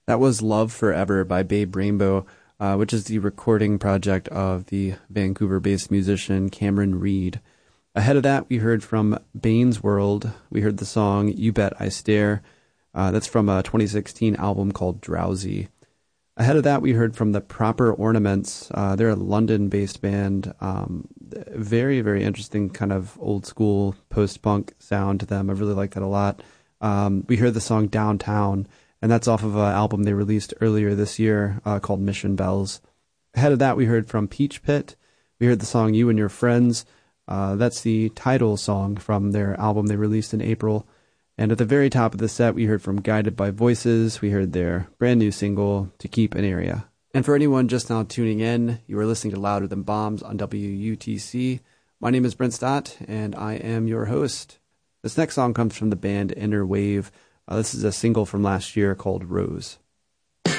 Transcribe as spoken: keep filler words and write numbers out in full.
That was Love Forever by Babe Rainbow, uh, which is the recording project of the Vancouver-based musician Cameron Reid. Ahead of that, we heard from Bane's World. We heard the song You Bet I Stare. Uh, that's from a twenty sixteen album called Drowsy. Ahead of that, we heard from the Proper Ornaments. Uh, they're a London-based band. Um, very, very interesting kind of old-school post-punk sound to them. I really like that a lot. Um, we heard the song Downtown, and that's off of an album they released earlier this year uh, called Mission Bells. Ahead of that, we heard from Peach Pit. We heard the song You and Your Friends. Uh, that's the title song from their album they released in April. And at the very top of the set, we heard from Guided by Voices. We heard their brand new single, To Keep an Area. And for anyone just now tuning in, you are listening to Louder Than Bombs on W U T C. My name is Brent Stott, and I am your host. This next song comes from the band Inner Wave. Uh, this is a single from last year called Rose.